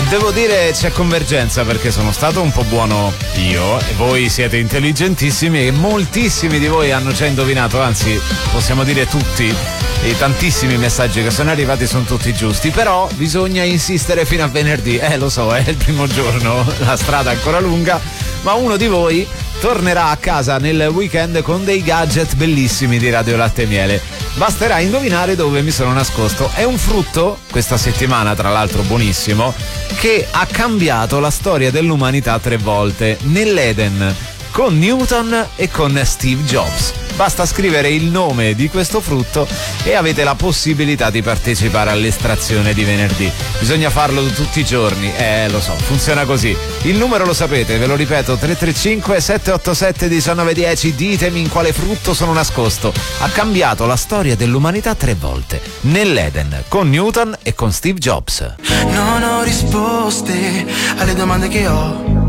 devo dire c'è convergenza, perché sono stato un po' buono io e voi siete intelligentissimi e moltissimi di voi hanno già indovinato, anzi possiamo dire tutti, e tantissimi messaggi che sono arrivati sono tutti giusti, però bisogna insistere fino a venerdì, lo so, è il primo giorno, la strada è ancora lunga, ma uno di voi tornerà a casa nel weekend con dei gadget bellissimi di Radio Latte e Miele. Basterà indovinare dove mi sono nascosto. È un frutto, questa settimana tra l'altro buonissimo, che ha cambiato la storia dell'umanità 3 volte, nell'Eden, con Newton e con Steve Jobs. Basta scrivere il nome di questo frutto e avete la possibilità di partecipare all'estrazione di venerdì. Bisogna farlo tutti i giorni, lo so, funziona così. Il numero lo sapete, ve lo ripeto, 335 787 1910. Ditemi in quale frutto sono nascosto. Ha cambiato la storia dell'umanità 3 volte, nell'Eden, con Newton e con Steve Jobs. Non ho risposte alle domande che ho,